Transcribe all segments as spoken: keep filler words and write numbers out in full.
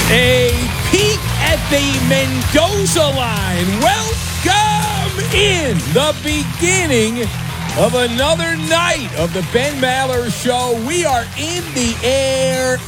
A peek at the Mendoza line. Welcome in the beginning of another night of the Ben Maller Show. We are in the air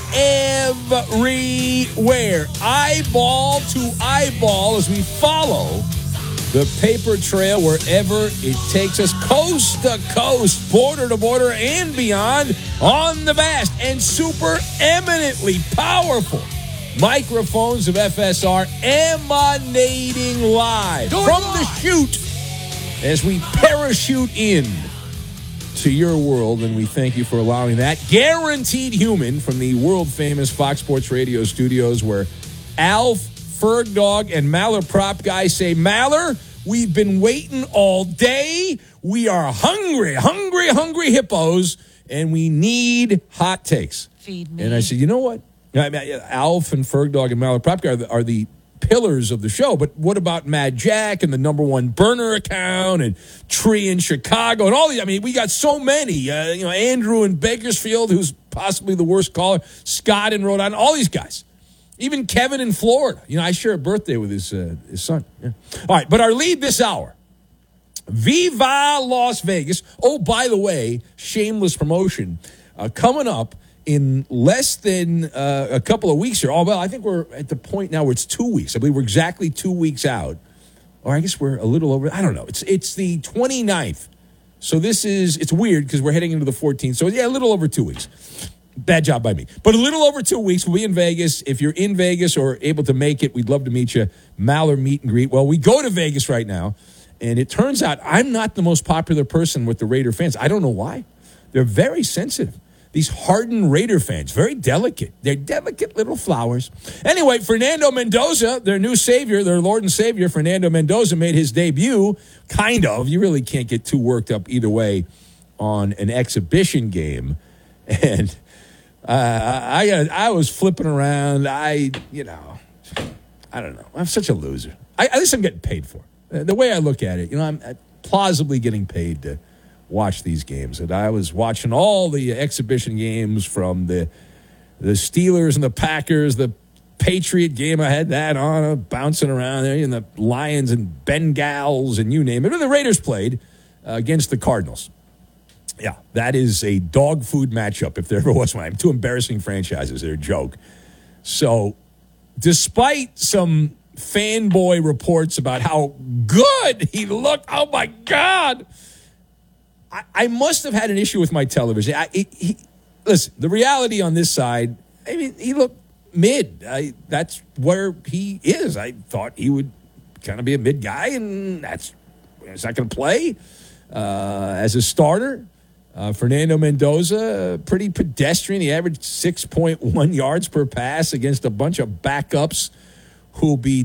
everywhere. Eyeball to eyeball as we follow the paper trail wherever it takes us, coast to coast, border to border, and beyond on the vast and super eminently powerful microphones of F S R, emanating live from the chute as we parachute in to your world, and we thank you for allowing that. Guaranteed Human from the world-famous Fox Sports Radio studios, where Alf, Ferg Dog, and Maller Prop Guy say, Maller, we've been waiting all day. We are hungry, hungry, hungry hippos, and we need hot takes. Feed me. And I said, you know what? I mean, Alf and Ferg Dog and Maller Prop Guy are the, are the pillars of the show, but what about Mad Jack and the number one burner account and Tree in Chicago and all these? I mean, we got so many. Uh, you know, Andrew in Bakersfield, who's possibly the worst caller. Scott in Rhode Island. All these guys. Even Kevin in Florida. You know, I share a birthday with his uh, his son. Yeah. All right, but our lead this hour. Viva Las Vegas. Oh, by the way, shameless promotion. Uh, coming up in less than uh, a couple of weeks here. Oh, well, I think we're at the point now where it's two weeks. I believe we're exactly two weeks out. Or I guess we're a little over. I don't know. It's it's the twenty-ninth. So this is, it's weird because we're heading into the fourteenth. So, yeah, a little over two weeks. Bad job by me. But a little over two weeks, we'll be in Vegas. If you're in Vegas or able to make it, we'd love to meet you. Maller meet and greet. Well, we go to Vegas right now, and it turns out I'm not the most popular person with the Raider fans. I don't know why. They're very sensitive. These hardened Raider fans, very delicate. They're delicate little flowers. Anyway, Fernando Mendoza, their new savior, their Lord and Savior, Fernando Mendoza, made his debut, kind of. You really can't get too worked up either way on an exhibition game. And uh, I, I was flipping around. I, you know, I don't know. I'm such a loser. I, at least I'm getting paid for it. The way I look at it, you know, I'm plausibly getting paid to watch these games. And I was watching all the exhibition games from the the Steelers and the Packers, the Patriot game. I had that on, uh, bouncing around there, and the Lions and Bengals and you name it. The Raiders played uh, against the Cardinals. Yeah, that is a dog food matchup if there ever was one. I'm two embarrassing franchises. They're a joke. So despite some fanboy reports about how good he looked, oh my God, I, I must have had an issue with my television. I, it, he, listen, the reality on this side, I mean, he looked mid. I, that's where he is. I thought he would kind of be a mid guy, and that's he's not going to play uh, as a starter. Uh, Fernando Mendoza, pretty pedestrian. He averaged six point one yards per pass against a bunch of backups who'll be